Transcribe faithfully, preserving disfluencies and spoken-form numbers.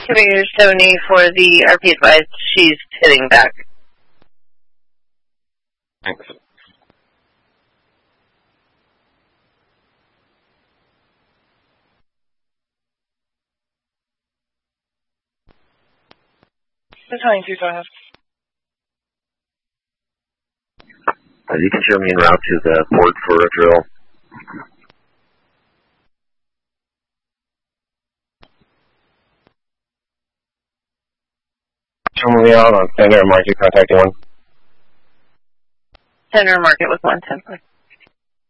Commander Stoney for the R P advised she's hitting back. Thanks. Battalion two, go ahead. Uh, you can show me en route to the port for a drill. Show me out on center market, contacting one. Center market with one ten.